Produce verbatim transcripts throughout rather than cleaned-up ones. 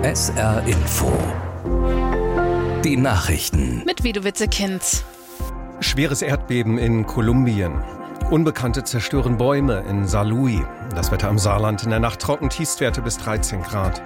S R Info. Die Nachrichten. Mit Vido Witzekind. Schweres Erdbeben in Kolumbien. Unbekannte zerstören Bäume in Saarlouis. Das Wetter im Saarland in der Nacht trocken, Tiefstwerte bis dreizehn Grad.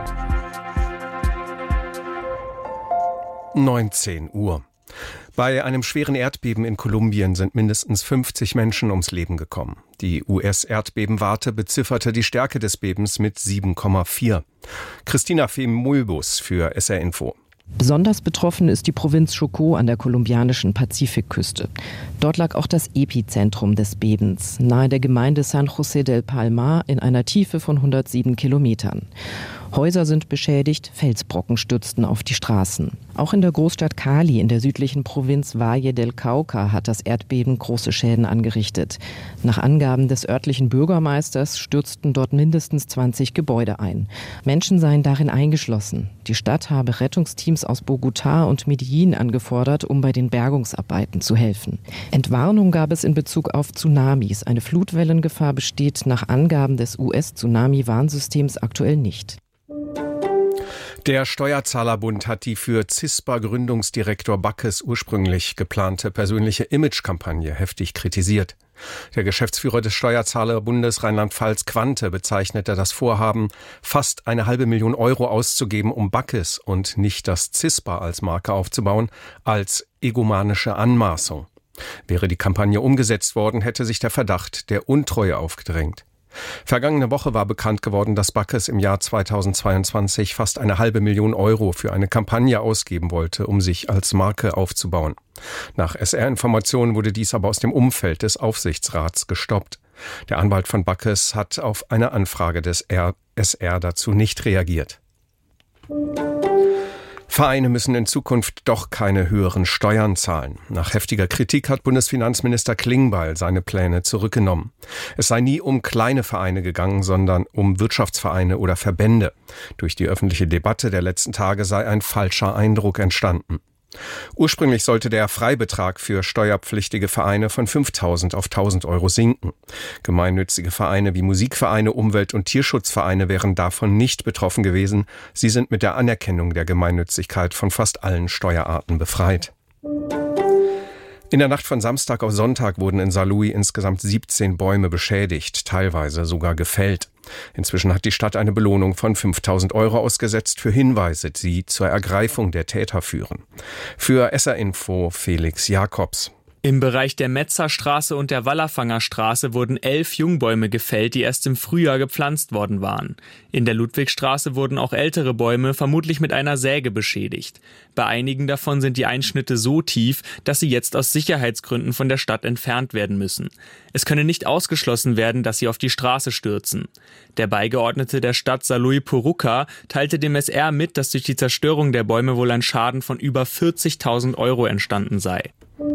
neunzehn Uhr. Bei einem schweren Erdbeben in Kolumbien sind mindestens fünfzig Menschen ums Leben gekommen. Die U S-Erdbebenwarte bezifferte die Stärke des Bebens mit sieben Komma vier. Christina Fehn-Mulbus für S R Info. Besonders betroffen ist die Provinz Chocó an der kolumbianischen Pazifikküste. Dort lag auch das Epizentrum des Bebens, nahe der Gemeinde San José del Palmar in einer Tiefe von hundertsieben Kilometern. Häuser sind beschädigt, Felsbrocken stürzten auf die Straßen. Auch in der Großstadt Cali in der südlichen Provinz Valle del Cauca hat das Erdbeben große Schäden angerichtet. Nach Angaben des örtlichen Bürgermeisters stürzten dort mindestens zwanzig Gebäude ein. Menschen seien darin eingeschlossen. Die Stadt habe Rettungsteams aus Bogotá und Medellín angefordert, um bei den Bergungsarbeiten zu helfen. Entwarnung gab es in Bezug auf Tsunamis. Eine Flutwellengefahr besteht nach Angaben des U S-Tsunami-Warnsystems aktuell nicht. Der Steuerzahlerbund hat die für CISPA-Gründungsdirektor Backes ursprünglich geplante persönliche Imagekampagne heftig kritisiert. Der Geschäftsführer des Steuerzahlerbundes Rheinland-Pfalz Quante bezeichnete das Vorhaben, fast eine halbe Million Euro auszugeben, um Backes und nicht das CISPA als Marke aufzubauen, als egomanische Anmaßung. Wäre die Kampagne umgesetzt worden, hätte sich der Verdacht der Untreue aufgedrängt. Vergangene Woche war bekannt geworden, dass Backes im Jahr zweitausendzweiundzwanzig fast eine halbe Million Euro für eine Kampagne ausgeben wollte, um sich als Marke aufzubauen. Nach S R-Informationen wurde dies aber aus dem Umfeld des Aufsichtsrats gestoppt. Der Anwalt von Backes hat auf eine Anfrage des S R dazu nicht reagiert. Vereine müssen in Zukunft doch keine höheren Steuern zahlen. Nach heftiger Kritik hat Bundesfinanzminister Klingbeil seine Pläne zurückgenommen. Es sei nie um kleine Vereine gegangen, sondern um Wirtschaftsvereine oder Verbände. Durch die öffentliche Debatte der letzten Tage sei ein falscher Eindruck entstanden. Ursprünglich sollte der Freibetrag für steuerpflichtige Vereine von fünftausend auf tausend Euro sinken. Gemeinnützige Vereine wie Musikvereine, Umwelt- und Tierschutzvereine wären davon nicht betroffen gewesen. Sie sind mit der Anerkennung der Gemeinnützigkeit von fast allen Steuerarten befreit. In der Nacht von Samstag auf Sonntag wurden in Saarlouis insgesamt siebzehn Bäume beschädigt, teilweise sogar gefällt. Inzwischen hat die Stadt eine Belohnung von fünftausend Euro ausgesetzt für Hinweise, die zur Ergreifung der Täter führen. Für S R Info Felix Jakobs. Im Bereich der Metzerstraße und der Wallerfangerstraße wurden elf Jungbäume gefällt, die erst im Frühjahr gepflanzt worden waren. In der Ludwigstraße wurden auch ältere Bäume vermutlich mit einer Säge beschädigt. Bei einigen davon sind die Einschnitte so tief, dass sie jetzt aus Sicherheitsgründen von der Stadt entfernt werden müssen. Es könne nicht ausgeschlossen werden, dass sie auf die Straße stürzen. Der Beigeordnete der Stadt Saarlouis Puruca teilte dem S R mit, dass durch die Zerstörung der Bäume wohl ein Schaden von über vierzigtausend Euro entstanden sei.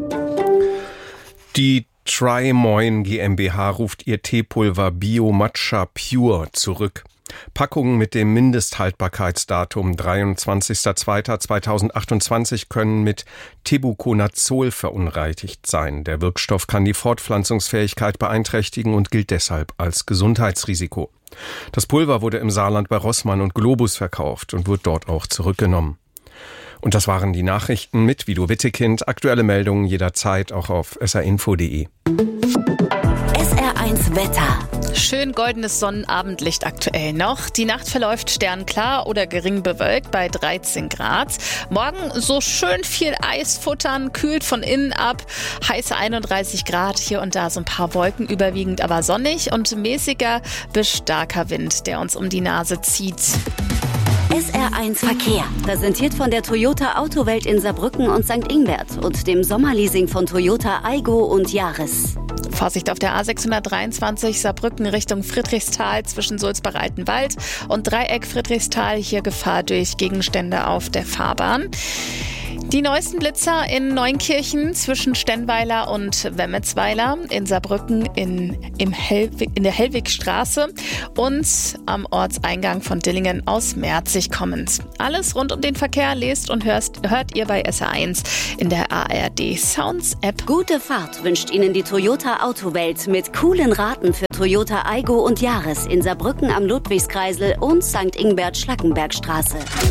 Die Tri-Moin GmbH ruft ihr Teepulver Bio Matcha Pure zurück. Packungen mit dem Mindesthaltbarkeitsdatum dreiundzwanzigster zweiter zweitausendachtundzwanzig können mit Tebuconazol verunreinigt sein. Der Wirkstoff kann die Fortpflanzungsfähigkeit beeinträchtigen und gilt deshalb als Gesundheitsrisiko. Das Pulver wurde im Saarland bei Rossmann und Globus verkauft und wird dort auch zurückgenommen. Und das waren die Nachrichten mit Vido Wittekind. Aktuelle Meldungen jederzeit auch auf s r info punkt d e. S R eins Wetter. Schön goldenes Sonnenabendlicht aktuell noch. Die Nacht verläuft sternklar oder gering bewölkt bei dreizehn Grad. Morgen so schön viel Eis futtern, kühlt von innen ab. Heiße einunddreißig Grad, hier und da so ein paar Wolken, überwiegend aber sonnig und mäßiger bis starker Wind, der uns um die Nase zieht. S R eins Verkehr, präsentiert von der Toyota Autowelt in Saarbrücken und Sankt Ingbert und dem Sommerleasing von Toyota Aygo und Yaris. Vorsicht auf der A sechshundertdreiundzwanzig Saarbrücken Richtung Friedrichsthal zwischen Sulzbach-Altenwald und Dreieck Friedrichsthal. Hier Gefahr durch Gegenstände auf der Fahrbahn. Die neuesten Blitzer in Neunkirchen zwischen Stenweiler und Wemmetsweiler, in Saarbrücken in, im Hellwig, in der Hellwigstraße und am Ortseingang von Dillingen aus Merzig kommend. Alles rund um den Verkehr lest und hörst, hört ihr bei S R eins in der A R D Sounds App. Gute Fahrt wünscht Ihnen die Toyota Autowelt mit coolen Raten für Toyota Aygo und Yaris in Saarbrücken am Ludwigskreisel und Sankt Ingbert-Schlackenbergstraße.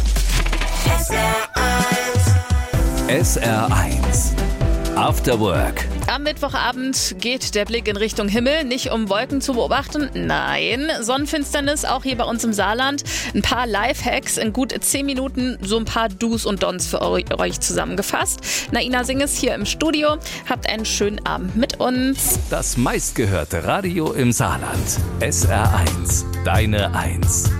S R eins After Work. Am Mittwochabend geht der Blick in Richtung Himmel, nicht um Wolken zu beobachten, nein, Sonnenfinsternis auch hier bei uns im Saarland. Ein paar Lifehacks in gut zehn Minuten, so ein paar Do's und Don'ts für euch zusammengefasst. Naina Singes hier im Studio, habt einen schönen Abend mit uns. Das meistgehörte Radio im Saarland. S R eins, deine Eins.